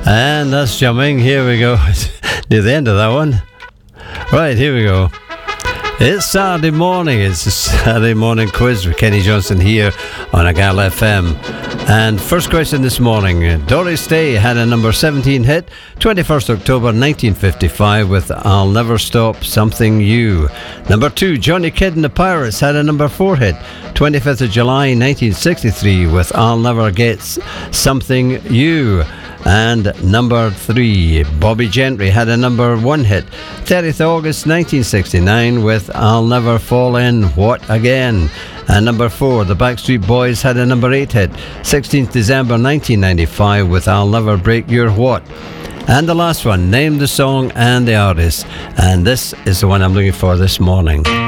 And that's jamming. Here we go. Near the end of that one. Right, here we go. It's Saturday morning. It's a Saturday morning quiz with Kenny Johnson here on Agal FM. And first question this morning. Doris Day had a number 17 hit, 21st October 1955 with I'll Never Stop Something You. Number 2, Johnny Kidd and the Pirates had a number 4 hit, 25th of July 1963 with I'll Never Get Something You. And number 3, Bobby Gentry had a number 1 hit, 30th August 1969 with I'll Never Fall In What Again. And number 4, the Backstreet Boys had a number 8 hit, 16th December 1995 with I'll Never Break Your What. And the last one, name the song and the artist. And this is the one I'm looking for this morning.